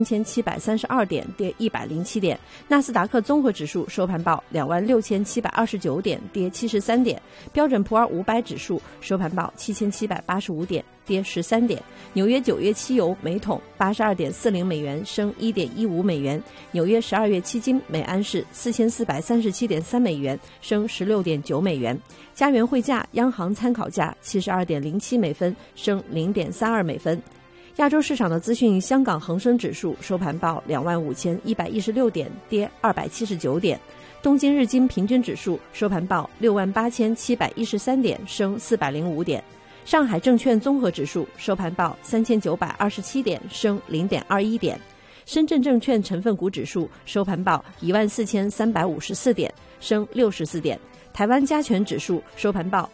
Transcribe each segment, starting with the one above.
1732点，跌107点。纳斯达克综合指数收盘报26729点，跌73点。标准普尔500指数收盘报7785点，跌13点。纽约9月期油每桶82.40美元，升1.15美元。纽约12月期金每安士4437.3美元，升16.9美元。加元汇价央行参考价72.07美分，升0.32美分。亚洲市场的资讯，香港恒生指数收盘报25116点，跌279点。东京日经平均指数收盘报68713点，升405点。上海证券综合指数收盘报3927点，升0.21点。深圳证券成分股指数收盘报14354点，升64点。台湾加权指数收盘报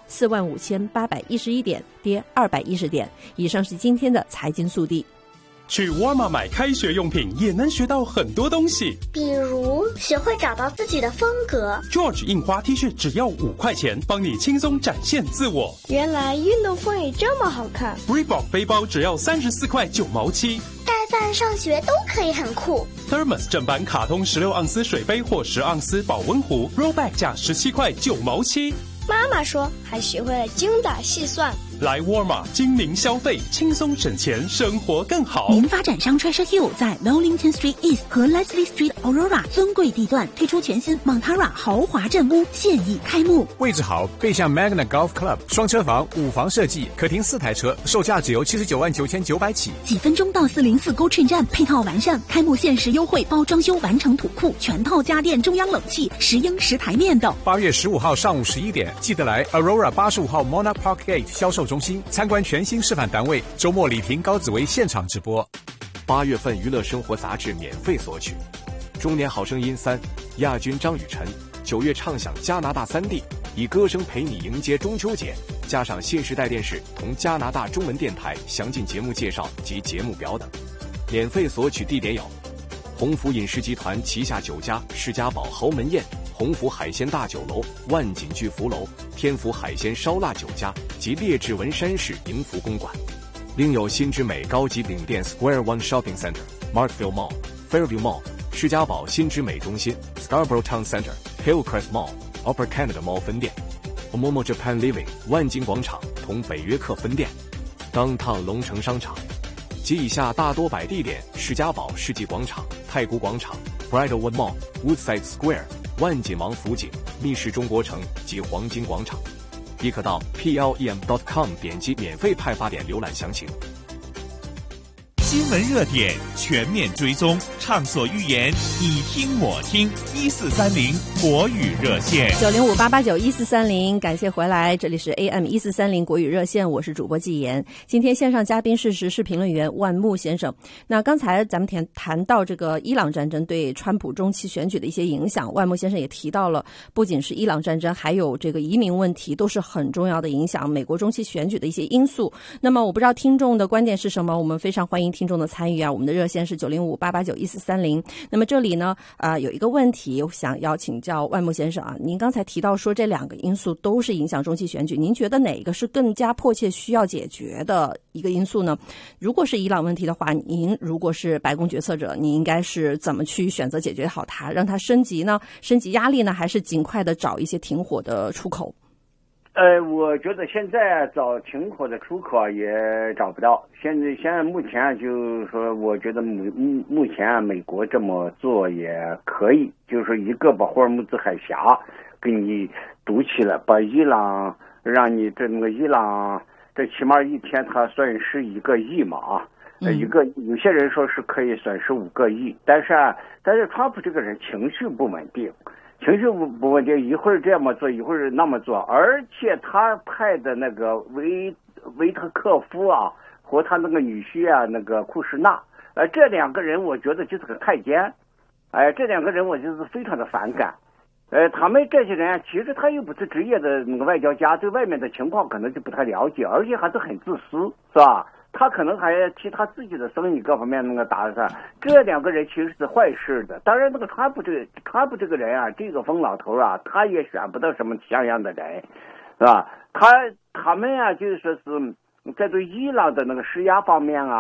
45811点，跌210点。以上是今天的财经速递。 去沃尔玛买开学用品也能学到很多东西， 比如学会找到自己的风格。 George 印花 T 恤只要5块钱，帮你轻松展现自我。 原来运动风也这么好看。 Reebok 背包只要34块9毛7， 带饭上学都可以很酷。 Thermos 正版卡通16盎司水杯或10盎司保温壶 Rollback 价17块9毛7。 妈妈说还学会了精打细算。 来沃尔玛精明消费，轻松省钱，生活更好。 联发展商 Treasure Hill 在 Wellington Street East 和 Leslie Street Aurora 尊贵地段推出全新 Montara 豪华镇屋，现已开幕。 位置好，背向 Magna Golf Club， 双车房，5房设计，可停4台车，售价只由799900起。 几分钟到404 GO Train 站，配套完善，开幕限时优惠，包装修完成土库，全套家电，中央冷气，10英10台面等。 8月15号上午11点，记得来 Aurora 85号 Monarch Park Gate 销售中心参观全新示范单位，周末李婷、高紫薇现场直播。 8月份娱乐生活杂志免费索取。中年好声音3亚军张雨晨，9月畅享加拿大3地，以歌声陪你迎接中秋节，加上新时代电视同加拿大中文电台详尽节目介绍及节目表等。免费索取地点有鸿福饮食集团旗下酒家世家堡豪门宴、鸿福海鲜大酒楼、万锦巨福楼、天福海鲜烧腊酒家及列治文山市迎福公馆。另有新之美高级饼店 Square One Shopping Center、Markville Mall、Fairview Mall、世家堡新之美中心、Scarborough Town Center、Hillcrest Mall、Upper Canada Mall 分店、Momo Japan Living 万金广场同北约克分店、Downtown 龙城商场及以下大多摆地点：世家堡世纪广场、太古广场、Bridlewood Mall、Woodside Square、万锦王府井、密室中国城及黄金广场。亦可到 plem.com 点击免费派发点浏览详情。 新闻热点全面追踪，畅所欲言，你听我听。1430国语热线 905-889-1430，感谢回来，这里是 AM1430国语热线，我是主播季言。今天线上嘉宾是时事评论员万木先生。那刚才咱们谈到这个伊朗战争对川普中期选举的一些影响，万木先生也提到了，不仅是伊朗战争，还有这个移民问题，都是很重要的影响美国中期选举的一些因素。那么我不知道听众的观点是什么，我们非常欢迎听众的参与啊。我们的热线是905-889-1430。那么这里呢有一个问题我想要请教万木先生啊，您刚才提到说这2个因素都是影响中期选举，您觉得哪个是更加迫切需要解决的一个因素呢？如果是伊朗问题的话，您如果是白宫决策者，您应该是怎么去选择解决好它，让它升级呢？升级压力呢，还是尽快的找一些停火的出口？ 我觉得现在找停火的出口也找不到。现在目前就是说，我觉得目前美国这么做也可以，就是一个把霍尔木兹海峡给你堵起来，把伊朗让你这个伊朗这起码一天他损失1个亿嘛啊。有些人说是可以损失5个亿，但是川普这个人情绪不稳定，一会儿这么做，一会儿那么做，而且他派的那个维特克夫啊，和他那个女婿啊，那个库什纳，这2个人我觉得就是个太监，这2个人我就是非常的反感。他们这些人其实他又不是职业的那个外交家，对外面的情况可能就不太了解，而且还是很自私，是吧？他可能还替他自己的生意各方面那个打算，这2个人其实是坏事的。当然，那个川普这个人啊，这个疯老头啊，他也选不到什么像样的人，是吧？他们啊，就是说是在对伊朗的那个施压方面啊，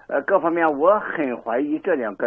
各方面我很怀疑这两个